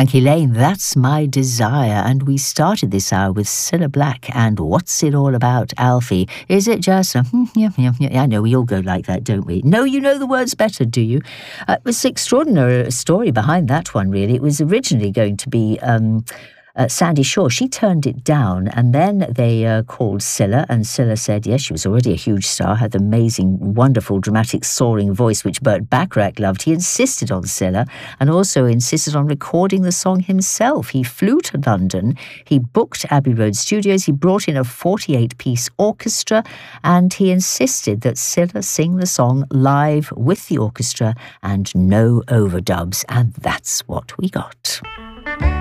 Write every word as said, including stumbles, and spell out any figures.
Thank you, Lane. That's My Desire. And we started this hour with Cilla Black and What's It All About, Alfie? Is it just a, hmm, yeah, yeah, yeah. I know, we all go like that, don't we? No, you know the words better, do you? Uh, it was an extraordinary story behind that one, really. It was originally going to be... Um, Uh, Sandy Shaw, she turned it down, and then they uh, called Cilla, and Cilla said yes, she was already a huge star, had the amazing, wonderful, dramatic, soaring voice which Burt Bacharach loved. He insisted on Cilla, and also insisted on recording the song himself. He flew to London, he booked Abbey Road Studios, he brought in a forty-eight piece orchestra, and he insisted that Cilla sing the song live with the orchestra and no overdubs, and that's what we got.